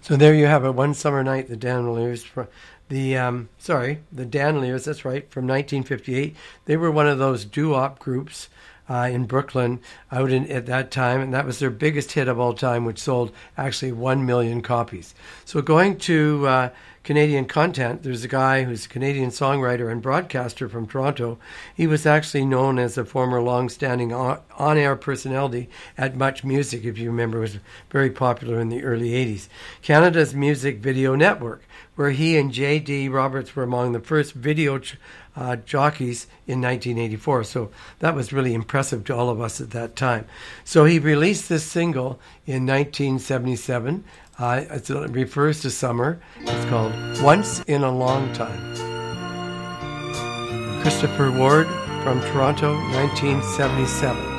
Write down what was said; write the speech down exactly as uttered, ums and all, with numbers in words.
So there you have it. One Summer Night, the Dandeliers. The um, sorry, the Dandeliers. That's right, from nineteen fifty-eight. They were one of those doo-wop groups uh, in Brooklyn out in, at that time, and that was their biggest hit of all time, which sold actually one million copies. So going to uh, Canadian content, there's a guy who's a Canadian songwriter and broadcaster from Toronto. He was actually known as a former long-standing on-air personality at Much Music, if you remember. It was very popular in the early eighties. Canada's Music Video Network, where he and J D Roberts were among the first video ch- uh, jockeys in nineteen eighty-four. So that was really impressive to all of us at that time. So he released this single in nineteen seventy-seven. Uh, it refers to summer. It's called Once in a Long Time. Christopher Ward from Toronto, nineteen seventy-seven.